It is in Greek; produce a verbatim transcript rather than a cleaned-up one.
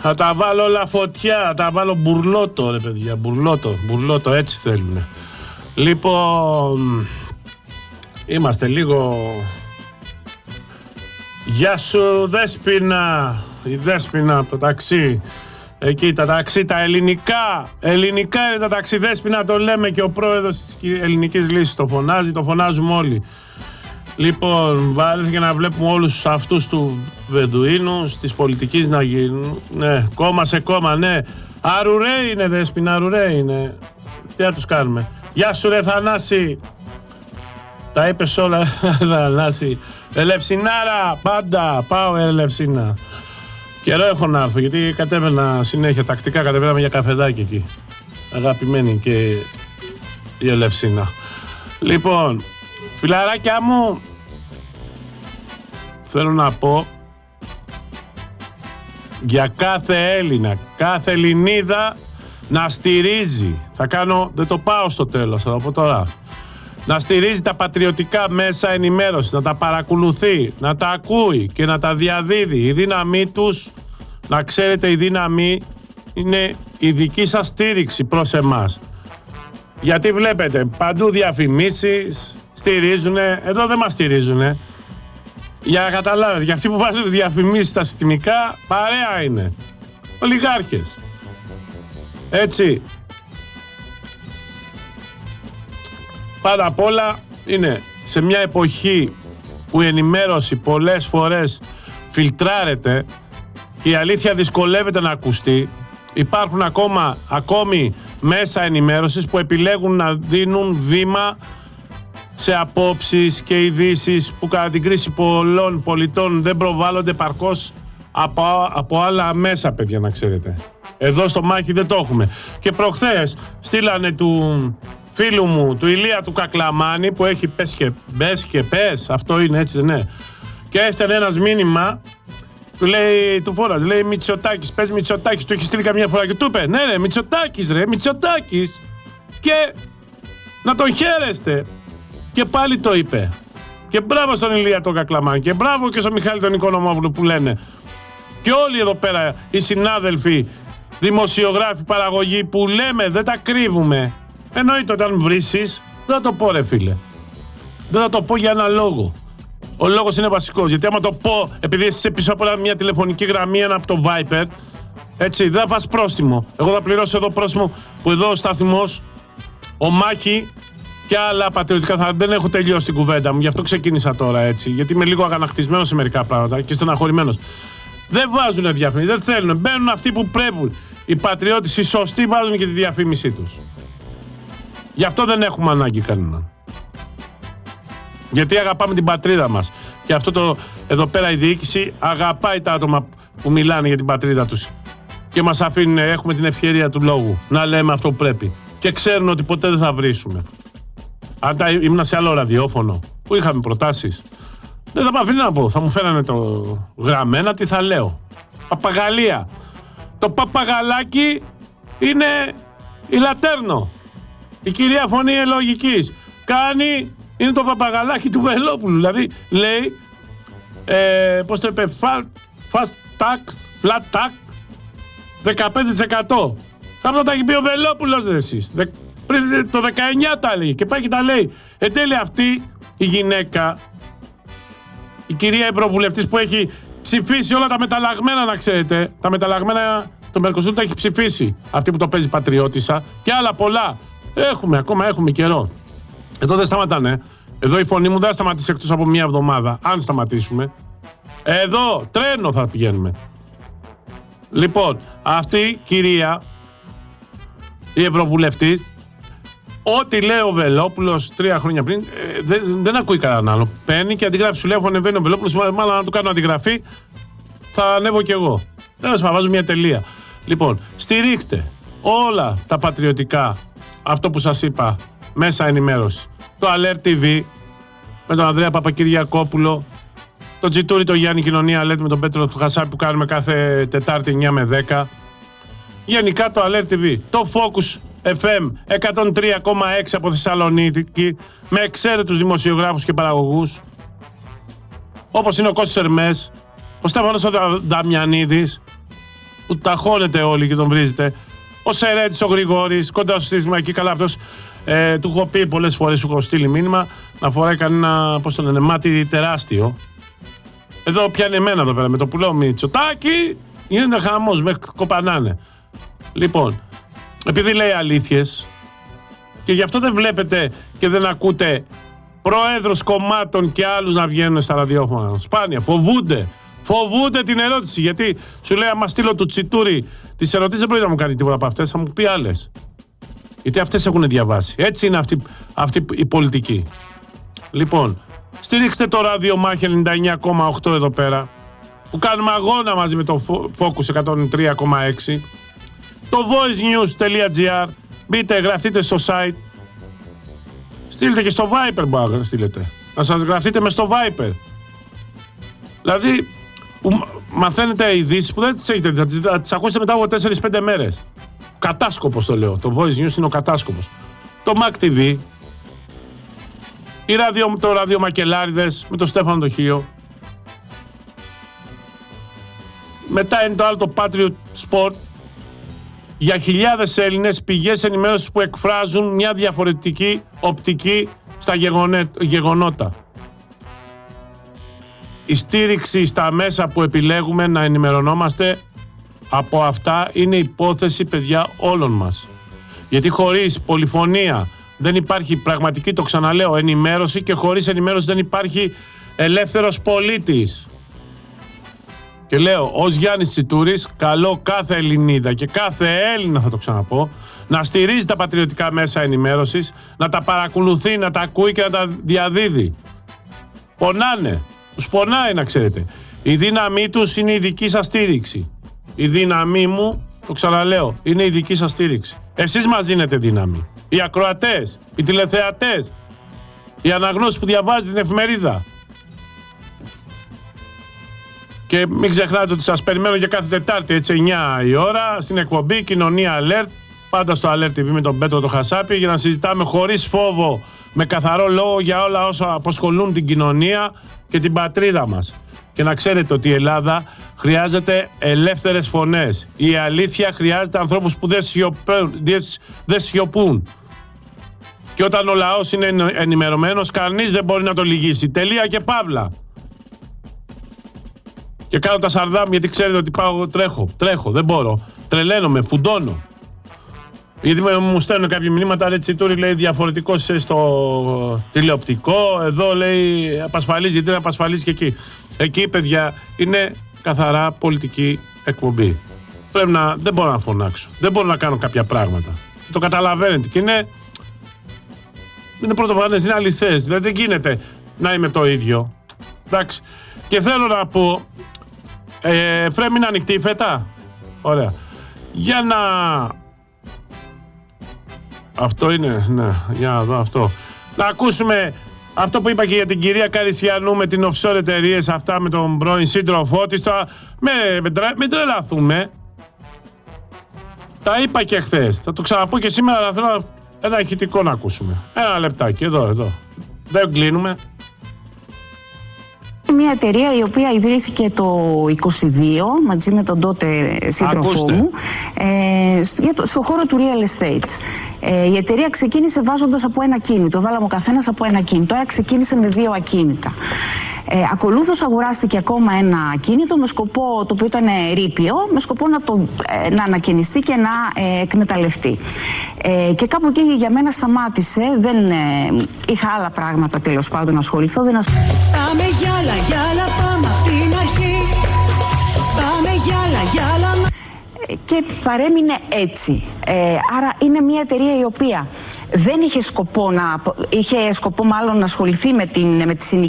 Θα τα βάλω όλα φωτιά, θα τα βάλω μπουρλότο ρε παιδιά, μπουρλότο, μπουρλότο, έτσι θέλουνε. Λοιπόν, είμαστε λίγο... Γεια σου Δέσποινα, η Δέσποινα από το ταξί. Εκεί τα ταξί, τα ελληνικά, ελληνικά είναι τα ταξί Δέσποινα, το λέμε και ο πρόεδρος της ελληνικής λύσης το φωνάζει, το φωνάζουμε όλοι. Λοιπόν, βάρεθηκε να βλέπουμε όλους αυτούς του Βεντουίνους της πολιτικής να γίνουν, ναι, κόμμα σε κόμμα, ναι. Αρουρέ είναι Δέσποινα, αρουρέ είναι. Τι να τους κάνουμε. Γεια σου ρε Θανάση. Τα είπες όλα, Θανάση. Ελευσινάρα, πάντα, πάω Ελευσίνα. Καιρό έχω να έρθω, γιατί κατέβαινα συνέχεια, τακτικά κατέβαιναμε για καφεδάκι εκεί. Αγαπημένη και η Ελευσίνα. Λοιπόν, φιλαράκια μου, θέλω να πω για κάθε Έλληνα, κάθε Ελληνίδα να στηρίζει. Θα κάνω, δεν το πάω στο τέλος, θα το πω τώρα. Να στηρίζει τα πατριωτικά μέσα ενημέρωσης, να τα παρακολουθεί, να τα ακούει και να τα διαδίδει. Η δύναμή τους, να ξέρετε, η δύναμη είναι η δική σας στήριξη προς εμάς. Γιατί βλέπετε, παντού διαφημίσεις, στηρίζουνε, εδώ δεν μας στηρίζουνε. Για να καταλάβετε, για αυτοί που βάζουν διαφημίσεις στα συστημικά, παρέα είναι. Ολιγάρχες. Έτσι. Πάντα απ' όλα είναι σε μια εποχή που η ενημέρωση πολλές φορές φιλτράρεται και η αλήθεια δυσκολεύεται να ακουστεί. Υπάρχουν ακόμα, ακόμη μέσα ενημέρωσης που επιλέγουν να δίνουν βήμα σε απόψεις και ειδήσεις που κατά την κρίση πολλών πολιτών δεν προβάλλονται παρκώς από, από άλλα μέσα, παιδιά, να ξέρετε. Εδώ στο Μάχη δεν το έχουμε. Και προχθές στείλανε του φίλου μου, του Ηλία του Κακλαμάνη, που έχει πες και, πες και πες, αυτό είναι έτσι δεν είναι. Και έφτανε ένας μήνυμα, του λέει, του φόρας, λέει Μητσοτάκης, πες Μητσοτάκης, του έχει στείλει καμιά φορά και του είπε, ναι ρε Μητσοτάκης ρε, Μητσοτάκης, και να τον χαίρεστε. Και πάλι το είπε. Και μπράβο στον Ηλία τον Κακλαμάνη, και μπράβο και στον Μιχάλη τον Οικονομόπουλο που λένε. Και όλοι εδώ πέρα οι συνάδελφοι, δημοσιογράφοι, παραγωγοί που λέμε, δεν τα κρύβουμε. Εννοείται όταν βρίσεις, δεν θα το πω ρε φίλε. Δεν θα το πω για ένα λόγο. Ο λόγος είναι βασικός. Γιατί άμα το πω, επειδή είσαι πίσω από μια τηλεφωνική γραμμή, ένα από το Viper, έτσι, δεν θα φας πρόστιμο. Εγώ θα πληρώσω εδώ πρόστιμο που εδώ ο σταθμός, ο Μάχη και άλλα πατριωτικά, θα, δεν έχω τελειώσει την κουβέντα μου. Γι' αυτό ξεκίνησα τώρα έτσι. Γιατί είμαι λίγο αγανακτισμένος σε μερικά πράγματα και στεναχωρημένος. Δεν βάζουν διαφήμιση, δεν θέλουν. Μπαίνουν αυτοί που πρέπει. Οι πατριώτες, οι σωστοί, βάζουν και τη διαφήμισή τους. Γι' αυτό δεν έχουμε ανάγκη κανέναν. Γιατί αγαπάμε την πατρίδα μας. Και αυτό το εδώ πέρα η διοίκηση αγαπάει τα άτομα που μιλάνε για την πατρίδα τους. Και μας αφήνουν, έχουμε την ευκαιρία του λόγου να λέμε αυτό που πρέπει. Και ξέρουν ότι ποτέ δεν θα βρίσουμε. Αν τα ήμουν σε άλλο ραδιόφωνο που είχαμε προτάσεις, δεν θα με αφήνει να πω. Θα μου φέρανε το γραμμένα, τι θα λέω. Παπαγαλία. Το παπαγαλάκι είναι η Λατέρνο. Η κυρία Φωνή Ελογικής κάνει, είναι το παπαγαλάκι του Βελόπουλου. Δηλαδή λέει, ε, πώς το είπε, fast tag, flat tag, δεκαπέντε τοις εκατό. Αυτό τα έχει πει ο Βελόπουλος εσείς. Δε, πριν το δεκαεννιά τα λέει και πάει και τα λέει. Εν τέλει αυτή η γυναίκα, η κυρία Ευρωβουλευτής που έχει ψηφίσει όλα τα μεταλλαγμένα, να ξέρετε, τα μεταλλαγμένα, το Μερκοσούρ τα έχει ψηφίσει. Αυτή που το παίζει πατριώτισσα και άλλα πολλά. Έχουμε, ακόμα έχουμε καιρό. Εδώ δεν σταματάνε. Εδώ η φωνή μου δεν θα σταματήσει εκτός από μία εβδομάδα. Αν σταματήσουμε. Εδώ, τρένο θα πηγαίνουμε. Λοιπόν, αυτή η κυρία, η Ευρωβουλευτή, ό,τι λέει ο Βελόπουλος τρία χρόνια πριν, ε, δεν, δεν ακούει κανέναν άλλο. Παίρνει και αντιγράφει, σου λέει, έχω ανεβαίνει ο Βελόπουλος, μάλλον να του κάνω αντιγραφή, θα ανέβω κι εγώ. Δεν θα βάζω μια τελεία. Λοιπόν, στηρίχτε όλα τα πατριωτικά, αυτό που σας είπα, μέσα ενημέρωση. Το Alert τι βι με τον Ανδρέα Παπακυριακόπουλο, το Τζιτούρι, το Γιάννη Κοινωνία Alert με τον Πέτρο του Χασάπη που κάνουμε κάθε Τετάρτη εννιά με δέκα. Γενικά το Alert τι βι, το Focus εφ εμ εκατόν τρία κόμμα έξι από Θεσσαλονίκη με εξαίρετους δημοσιογράφους και παραγωγούς, όπως είναι ο Κώστας Ερμές, ο Στέφανος ο Δαμιανίδης, που ταχώνετε όλοι και τον βρίζετε. Ο Σερέτης, ο Γρηγόρης, κοντά στο σύστημα εκεί, καλά αυτός. Ε, του έχω πει πολλές φορές, του έχω στείλει μήνυμα να φοράει κανένα, πώς το λένε, μάτι τεράστιο. Εδώ πιάνει εμένα εδώ πέρα με το πουλό Μητσοτάκη, γίνεται χαμός, με κοπανάνε. Λοιπόν, επειδή λέει αλήθειες και γι' αυτό δεν βλέπετε και δεν ακούτε προέδρους κομμάτων και άλλους να βγαίνουν στα ραδιόφωνα. Σπάνια, φοβούνται. Φοβούνται την ερώτηση. Γιατί σου λέει, άμα στείλω του Τσιτούρη τις ερωτήσεις, δεν μπορεί να μου κάνει τίποτα από αυτές, θα μου πει άλλες. Γιατί αυτές έχουν διαβάσει. Έτσι είναι αυτή, αυτή η πολιτική. Λοιπόν, στηρίξτε το ράδιο Μάχη ενενήντα εννιά κόμμα οκτώ εδώ πέρα, που κάνουμε αγώνα μαζί με το Focus εκατόν τρία κόμμα έξι. Το voicenews.gr. Μπείτε, γραφτείτε στο site. Στείλτε και στο Viper, μπορεί να στείλετε. Να σας γραφτείτε μες στο Viper. Δηλαδή, που μαθαίνετε ειδήσεις που δεν τις έχετε, θα τις, θα τις ακούσετε μετά από τέσσερις πέντε μέρες. Κατάσκοπος το λέω. Το Voice News είναι ο κατάσκοπος. Το Mac τι βι. Η ράδιο, το ράδιο Μακελάριδες με τον Στέφανο το Χίο. Μετά είναι το άλλο, το Patriot Sport. Για χιλιάδες Έλληνες, πηγές ενημέρωσης που εκφράζουν μια διαφορετική οπτική στα γεγονέ, γεγονότα. Η στήριξη στα μέσα που επιλέγουμε να ενημερωνόμαστε από αυτά είναι υπόθεση, παιδιά, όλων μας. Γιατί χωρίς πολυφωνία δεν υπάρχει πραγματική, το ξαναλέω, ενημέρωση, και χωρίς ενημέρωση δεν υπάρχει ελεύθερος πολίτης. Και λέω, ως Γιάννης Τσιτούρης, καλώ κάθε Ελληνίδα και κάθε Έλληνα, θα το ξαναπώ, να στηρίζει τα πατριωτικά μέσα ενημέρωσης, να τα παρακολουθεί, να τα ακούει και να τα διαδίδει. Πονάνε. Τους πονάει, να ξέρετε. Η δύναμή τους είναι η δική σας στήριξη. Η δύναμή μου, το ξαναλέω, είναι η δική σας στήριξη. Εσείς μας δίνετε δύναμη. Οι ακροατές, οι τηλεθεατές, οι αναγνώστες που διαβάζει την εφημερίδα. Και μην ξεχνάτε ότι σας περιμένω για κάθε Τετάρτη, έτσι, εννιά η ώρα, στην εκπομπή Κοινωνία Alert, πάντα στο Alert τι βι με τον Πέτρο το Χασάπη, για να συζητάμε χωρίς φόβο, με καθαρό λόγο, για όλα όσα απασχολούν την κοινωνία και την πατρίδα μας. Και να ξέρετε ότι η Ελλάδα χρειάζεται ελεύθερες φωνές. Η αλήθεια χρειάζεται ανθρώπους που δεν σιωπούν. Δεν σιωπούν. Και όταν ο λαός είναι ενημερωμένος, κανείς δεν μπορεί να το λυγίσει. Τελεία και παύλα. Και κάνω τα σαρδάμ, γιατί ξέρετε ότι πάω, τρέχω, τρέχω, δεν μπορώ. Τρελαίνομαι, φουντώνω. Γιατί μου στέλνουν κάποια μηνύματα, λέει Τσιτούρη, λέει διαφορετικός είσαι στο τηλεοπτικό, εδώ λέει απασφαλίζει, γιατί δεν απασφαλίζει και εκεί. Εκεί, παιδιά, είναι καθαρά πολιτική εκπομπή. Πρέπει να, δεν μπορώ να φωνάξω, δεν μπορώ να κάνω κάποια πράγματα. Το καταλαβαίνετε και είναι, είναι πρωτοβουλίες, είναι αληθές, δηλαδή δεν γίνεται να είμαι το ίδιο. Εντάξει. Και θέλω να πω, ε, Φρέμ, είναι ανοιχτή η φέτα. Ωραία. Για να... Αυτό είναι, ναι, για να δω αυτό. Να ακούσουμε αυτό που είπα και για την κυρία Καρισιανού με την offshore εταιρείες, αυτά με τον πρώην σύντροφό της. Με, με, με τρελαθούμε. Τα είπα και χθες. Θα το ξαναπώ και σήμερα, αλλά θέλω ένα ηχητικό να ακούσουμε. Ένα λεπτάκι, εδώ, εδώ. Δεν κλείνουμε. Μια εταιρεία η οποία ιδρύθηκε το είκοσι δύο μαζί με τον τότε σύντροφό μου ε, στο, στο χώρο του real estate. Ε, η εταιρεία ξεκίνησε βάζοντας από ένα κίνητο, βάλαμε ο καθένας από ένα κίνητο, άρα ξεκίνησε με δύο ακίνητα. Ε, ακολούθως αγοράστηκε ακόμα ένα ακίνητο με σκοπό, το οποίο ήταν ρήπιο, με σκοπό να, το, ε, να ανακαινιστεί και να ε, εκμεταλλευτεί. Ε, και κάπου εκεί για μένα σταμάτησε, δεν ε, είχα άλλα πράγματα τέλος πάντων να ασχοληθώ. Δεν ασχολ... Πάμε γιάλα, γιάλα, πάμε απ' την αρχή. Πάμε γιάλα, γιάλα. Και παρέμεινε έτσι. Ε, άρα είναι μια εταιρεία η οποία δεν είχε σκοπό να, είχε σκοπό μάλλον να ασχοληθεί με, την, με τη